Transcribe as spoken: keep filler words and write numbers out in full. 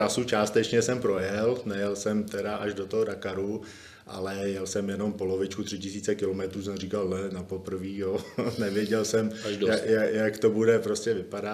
Trasu částečně jsem projel, nejel jsem teda až do toho Dakaru, ale jel jsem jenom polovičku tři tisíce kilometrů, jsem říkal, ne, na poprvý, jo, nevěděl jsem, jak, jak to bude prostě vypadat.